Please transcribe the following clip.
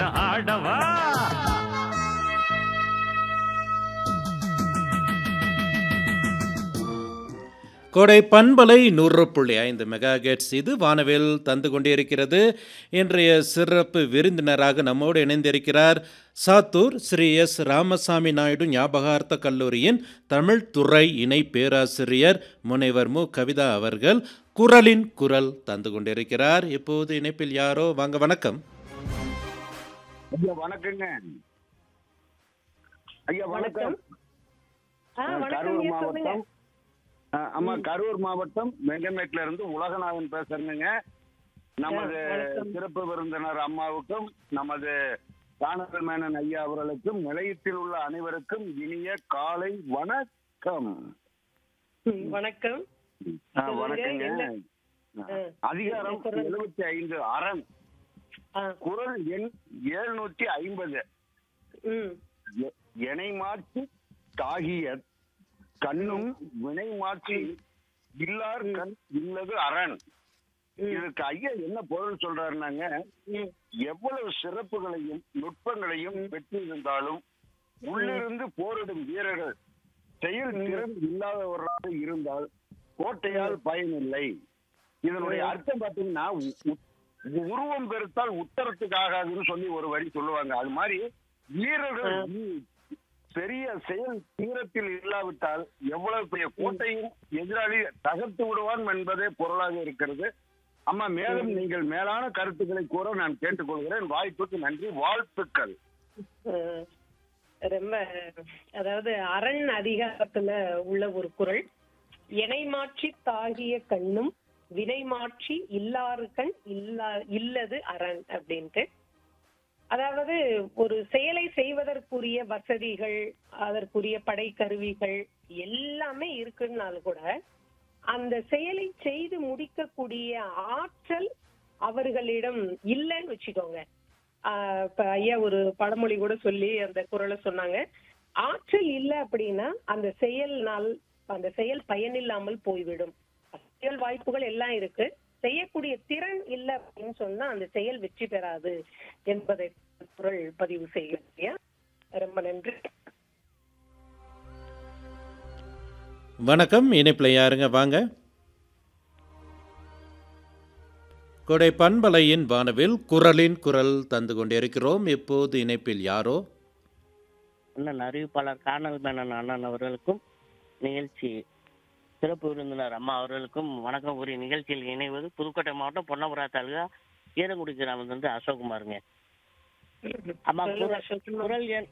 ஆட்டம் ஆடவா. கோடை பண்பலை 100.5 மெகாஹெர்ட்ஸ் இது வானவில் தந்து கொண்டிருக்கிறது. இன்றைய சிறப்பு விருந்தினராக நம்மோடு இணைந்திருக்கிறார் சாத்தூர் ஸ்ரீ எஸ் ராமசாமி நாயுடு ஞாபகார்த்த கல்லூரியின் தமிழ் துறை இணை பேராசிரியர் முனைவர் மு கவிதா அவர்கள். குரலின் குரல் தந்து கொண்டிருக்கிறார். இப்போது இணைப்பில் யாரோ வாங்க. வணக்கம் ஐயா. வணக்கங்க ஐயா. வணக்கம். கரூர் மாவட்டம் கரூர் மாவட்டம் வெங்கமேட்ல இருந்து உலகநாதன் பேசுறேங்க. நமது சிறப்பு விருந்தினர் அம்மாவுக்கும் நமது காணல் மேனன் ஐயா அவர்களுக்கும் நிலையத்தில் உள்ள அனைவருக்கும் இனிய காலை வணக்கம். வணக்கம். வணக்கங்க. அதிகாரம் 75 அரண், குரல் எண் 750. எனை மாற்றி தாகிய கண்ணும் வினை மாற்றி இல்லார் கண் இல்லது அரண். இதுக்கு ஐயா என்ன பொருள் சொல்றாருனாங்க, எவ்வளவு சிறப்புகளையும் நுட்பங்களையும் பெற்றிருந்தாலும் உள்ளிருந்து போரிடும் வீரர்கள் செயல் திறன் இல்லாதவராக இருந்தால் கோட்டையால் பயனில்லை. இதனுடைய அர்த்தம் பார்த்தீங்கன்னா, உருவம் பெருத்தால் உத்தரத்துக்கு ஆகாதுன்னு சொல்லி ஒரு வரி சொல்லுவாங்க. அது மாதிரி வீரர்கள் பெரிய செயல் தீரத்தில் இல்லாவிட்டால் எவ்வளவு பெரிய கோட்டையும் எதிராளி தகர்த்து விடுவான் என்பதே பொருளாக இருக்கிறது. அம்மா, மேலும் நீங்கள் மேலான கருத்துக்களை கூற நான் கேட்டுக்கொள்கிறேன். வாய்ப்புக்கு நன்றி, வாழ்த்துக்கள். ரொம்ப, அதாவது அரண் அதிகாரத்துல உள்ள ஒரு குறள், எனை மாற்றி தாகிய கண்ணும் வினை மாற்றி இல்லாறு கண் இல்லது அரண் அப்படின்ட்டு. அதாவது ஒரு செயலை செய்வதற்குரிய வசதிகள், அதற்குரிய படை கருவிகள் எல்லாமே இருக்குன்னாலும் கூட அந்த செயலை செய்து முடிக்கக்கூடிய ஆற்றல் அவர்களிடம் இல்லைன்னு வச்சுக்கோங்க. இப்ப ஐயா ஒரு பழமொழி கூட சொல்லி அந்த குறளை சொன்னாங்க. ஆற்றல் இல்லை அப்படின்னா அந்த செயல் பயனில்லாமல் போய்விடும். செயல் வாய்ப்புகள் எல்லாம் இருக்கு, செய்யக்கூடிய திறன் இல்லை அப்படின்னு சொன்னா அந்த செயல் வெற்றி பெறாது என்பதை குறள் பதிவு செய்ய. ரொம்ப நன்றி. வணக்கம். இணைப்பில் யாருங்க வாங்க. கொடை பண்பலையின் வானவில் குரலின் குரல் தந்து கொண்டிருக்கிறோம். இப்போது இணைப்பில் யாரோ அண்ணன் அறிவிப்பாளர் காணல் மேனன் அண்ணன் அவர்களுக்கும் நிகழ்ச்சி சிறப்பு விருந்தினர் அம்மா அவர்களுக்கும் வணக்கம். ஒரு நிகழ்ச்சியில் இணைவது புதுக்கோட்டை மாவட்டம் பொன்னமரா தாலுகா ஈரங்குடி கிராமத்திலிருந்து அசோக்குமாருங்க. அம்மா, குரல் எண்